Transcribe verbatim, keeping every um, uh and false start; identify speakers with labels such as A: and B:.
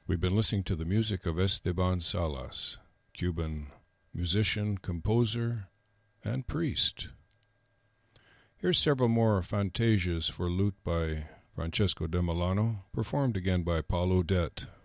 A: We've been listening to the music of Esteban Salas, Cuban musician, composer, and priest. Here's several more fantasias for lute by Francesco de Milano, performed again by Paul Odette.